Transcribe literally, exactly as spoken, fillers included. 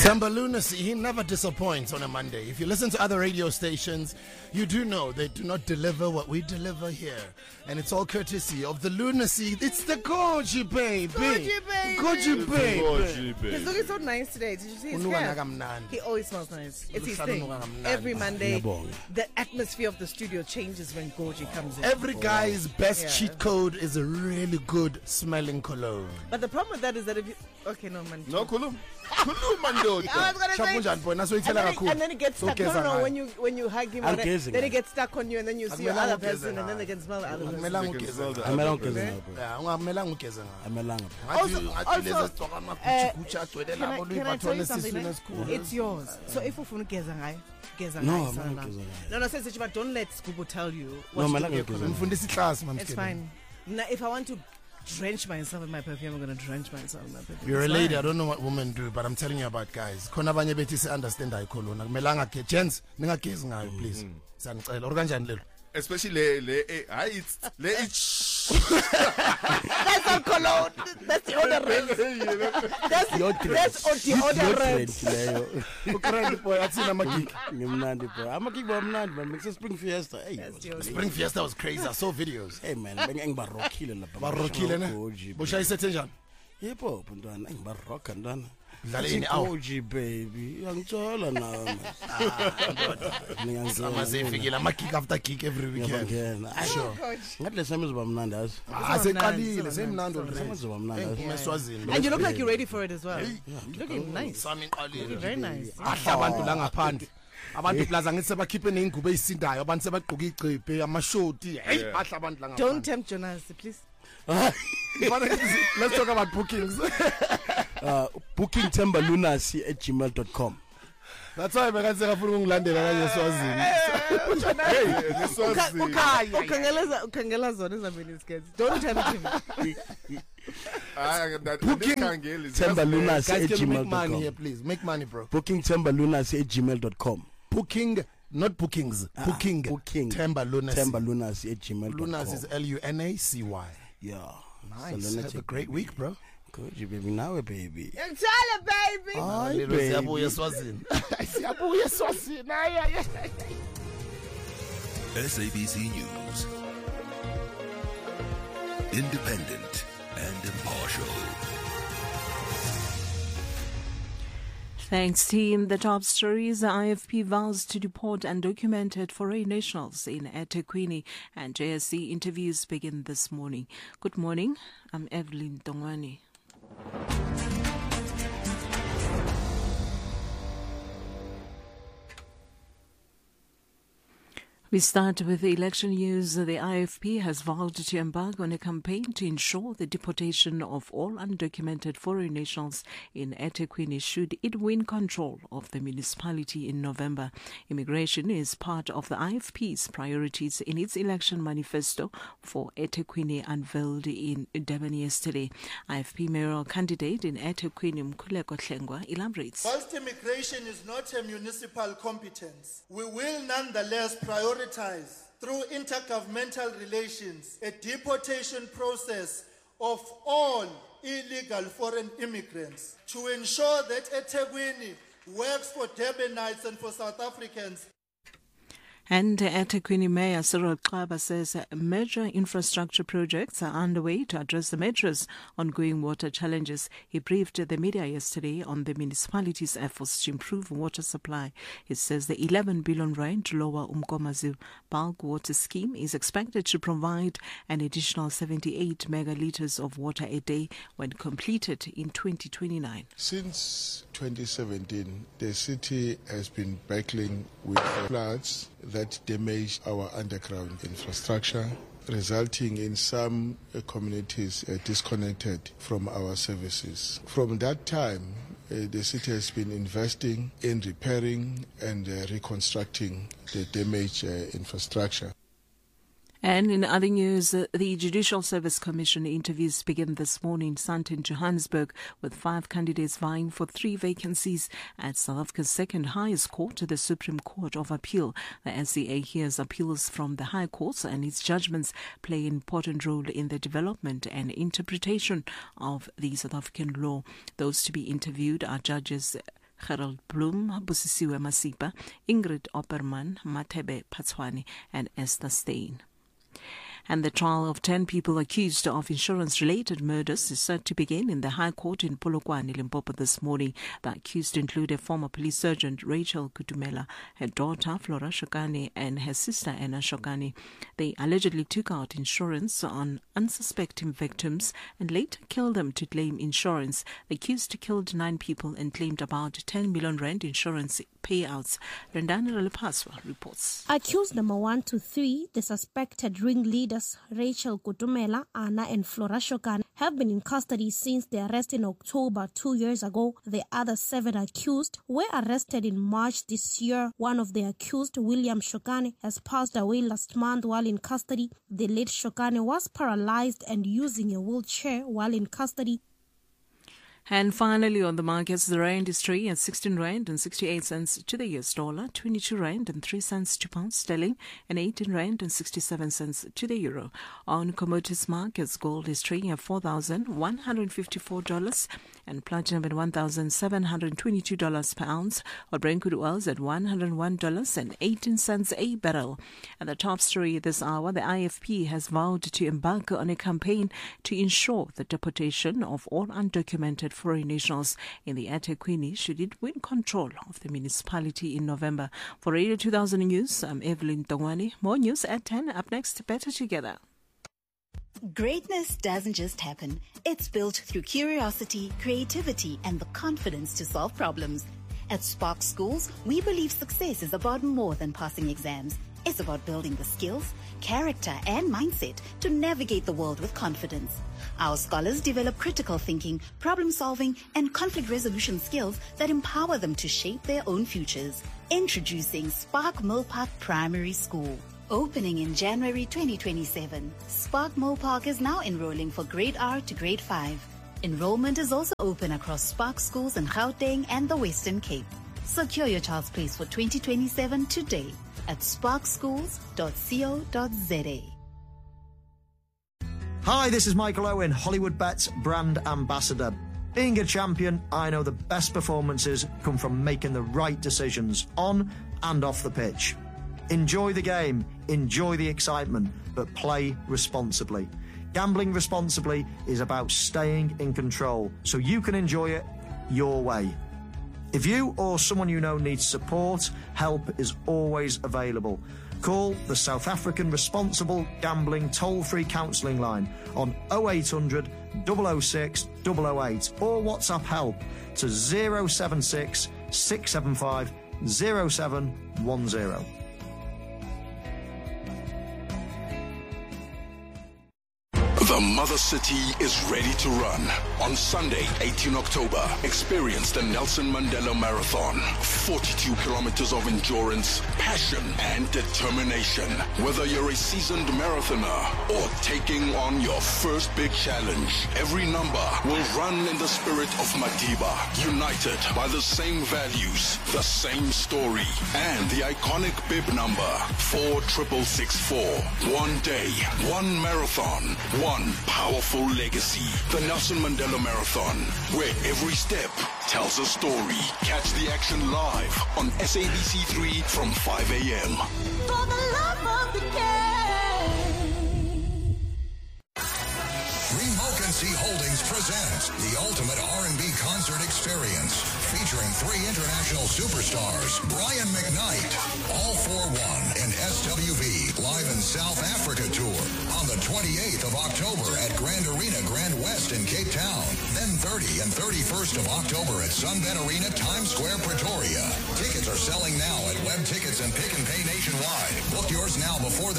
Themba Lunacy, he never disappoints on a Monday. If you listen to other radio stations, you do know they do not deliver what we deliver here. And it's all courtesy of the Lunacy. It's the Goji baby. Goji baby. Goji baby. He's looking so nice today. Did you see his hair? He always smells nice. It's his thing. Every Monday, the atmosphere of the studio changes when Goji comes in. Every guy's best yeah. cheat code is a really good smelling cologne. But the problem with that is that if you... Okay, no, man. No, cologne. Cologne, man, dude. I was going to say... And then, it, and then it gets stuck. No, no, no, when you, when you hug him, then it gets stuck on you, and then you see your other person, and then they can smell the other person. Also, also uh, can, I, can I tell you something? It's yours. So if you want to get No, no, no, sense, but don't let Skubo tell you what no, to do. It's fine. Now, if I want to drench myself in my perfume, I'm going to drench myself in my perfume. You're it's a lady, fine. I don't know what women do, but I'm telling you about guys. Khona abanye bethi se understand I kolona. Melanga ke gents, ningagezi ngayo please. Sanicela organjani lelo. Especially le le I it's le That's not cologne. That's the deodorant. That's your that's deodorant. Ukrandi boy athina magig. Ngimnandi boy. Amagig ba mnandi man. Mix Spring Fiesta. Hey. Spring Fiesta was crazy. I saw videos. Hey man, bengibarokile lapha. Barokile ne? Bushayisithe njani? Yebo ntwana, ngibarokha ntwana. Dlaleni awu Goji baby angithola nami ngiyangizama seyifikile ama gig after gig every weekend sure ngathi lesami zoba mnandi azi aseqalile semnandi lesami zoba mnandi umeswazini and you look like you're ready for it as well. Looking nice. Sami iqalile very nice. ahla abantu la ngaphandle abantu plaza ngithi sebakhiphe neingubo ezisindayo abantu sebagqoka igcibhe amashoti hey ahla abantu la ngaphandle. Don't tempt Jonas please. Let's talk about bookings. uh, booking themba lunacy at gmail dot com. That's why bekathi ngafuna ungilandela kanye Swazini. Hey, Swazini. Ukhaya. Ukhangela ukhangela zona ezambeni isikhathi. Don't tempt him. Ah, that booking themba lunacy at gmail dot com. Make money here, please. Make money, bro. Booking themba lunacy at gmail dot com. Booking, not bookings. Ah, booking. Booking. Themba Lunacy. Themba lunacy at gmail dot com. Lunacy is L U N A C Y. Yeah. Nice. So have a great week, bro. Good, you baby. Now, baby. I'm telling baby. Hi, baby. Siyabuya Swazini. Siyabuya Swazini. S A B C News. Independent and impartial. Thanks, team. The top stories: the I F P vows to deport undocumented foreign nationals in eThekwini, and J S C interviews begin this morning. Good morning. I'm Evelyn Dongwani. We start with the election news. The I F P has vowed to embark on a campaign to ensure the deportation of all undocumented foreign nationals in eThekwini should it win control of the municipality in November. Immigration is part of the I F P's priorities in its election manifesto for eThekwini unveiled in Durban yesterday. I F P mayoral candidate in eThekwini, Mkhuleko Hlengwa, elaborates. Whilst immigration is not a municipal competence, we will nonetheless prioritize through intergovernmental relations a deportation process of all illegal foreign immigrants to ensure that eThekwini works for Durbanites and for South Africans. And eThekwini Mayor Cyril Xaba says major infrastructure projects are underway to address the metro's ongoing water challenges. He briefed the media yesterday on the municipality's efforts to improve water supply. He says the eleven billion rand Lower Umkomazi bulk water scheme is expected to provide an additional seventy-eight megalitres of water a day when completed in twenty twenty-nine. Since twenty seventeen, the city has been battling with floods that damage our underground infrastructure, resulting in some uh, communities uh, disconnected from our services. From that time, uh, the city has been investing in repairing and uh, reconstructing the damaged uh, infrastructure. And in other news, the Judicial Service Commission interviews begin this morning in Johannesburg, with five candidates vying for three vacancies at South Africa's second highest court, the Supreme Court of Appeal. The S C A hears appeals from the High Courts, and its judgments play an important role in the development and interpretation of the South African law. Those to be interviewed are Judges Gerald Bloem, Busisiwe Masipa, Ingrid Opperman, Matebe Patswani, and Esther Stein. And the trial of ten people accused of insurance-related murders is set to begin in the High Court in Polokwane, Limpopo this morning. The accused include a former police sergeant, Rachel Kutumela, her daughter, Flora Shokane, and her sister, Anna Shokane. They allegedly took out insurance on unsuspecting victims and later killed them to claim insurance. The accused killed nine people and claimed about ten million rand insurance payouts. Rendana Lepaswa reports. Accused number one to three, the suspected ringleaders Rachel Kutumela, Anna and Flora Shokane, have been in custody since their arrest in October two years ago. The other seven accused were arrested in March this year. One of the accused, William Shokane, has passed away last month while in custody. The late Shokane was paralyzed and using a wheelchair while in custody. And finally, on the markets, the rand is trading at sixteen rand and sixty-eight cents to the U S dollar, twenty-two rand and three cents to pound sterling, and eighteen rand and sixty-seven cents to the euro. On commodities markets, gold is trading at four thousand one hundred fifty-four dollars and platinum at one thousand seven hundred twenty-two dollars per ounce, while Brent crude oil is at one hundred one dollars and eighteen cents a barrel. And the top story this hour, the I F P has vowed to embark on a campaign to ensure the deportation of all undocumented foreign nationals in the eThekwini should it win control of the municipality in November. For Radio two thousand News, I'm Evelyn Tongwani. More news at ten. Up next, Better Together. Greatness doesn't just happen. It's built through curiosity, creativity, and the confidence to solve problems. At Spark Schools, we believe success is about more than passing exams. It's about building the skills, character, and mindset to navigate the world with confidence. Our scholars develop critical thinking, problem-solving, and conflict resolution skills that empower them to shape their own futures. Introducing Spark Millpark Primary School. Opening in January twenty twenty-seven, Spark Millpark is now enrolling for Grade R to Grade five. Enrollment is also open across Spark Schools in Gauteng and the Western Cape. Secure your child's place for twenty twenty-seven today at spark schools dot co dot za. Hi, this is Michael Owen, Hollywood Bets brand ambassador. Being a champion, I know the best performances come from making the right decisions on and off the pitch. Enjoy the game, enjoy the excitement, but play responsibly. Gambling responsibly is about staying in control so you can enjoy it your way. If you or someone you know needs support, help is always available. Call the South African Responsible Gambling Toll-Free Counselling Line on oh eight hundred, double oh six, double oh eight or WhatsApp help to oh seven six, six seven five, oh seven one oh. The Mother City is ready to run. On Sunday, eighteenth October, experience the Nelson Mandela Marathon. forty-two kilometers of endurance, passion, and determination. Whether you're a seasoned marathoner or taking on your first big challenge, every number will run in the spirit of Madiba. United by the same values, the same story, and the iconic bib number, four six six four. One day, one marathon, one powerful legacy. The Nelson Mandela Marathon, where every step tells a story. Catch the action live on S A B C three from five a.m. For the love of the game. Remote Holdings presents the ultimate R and B concert experience, featuring three international superstars, Brian McKnight, All for One, and S W V live in South Africa tour on the twenty-eighth of October at Grand Arena Grand West in Cape Town. Then thirtieth and thirty-first of October at Sunbet Arena Times Square, Pretoria. Tickets are selling now at Web Tickets and Pick and Pay nationwide. Book yours now before the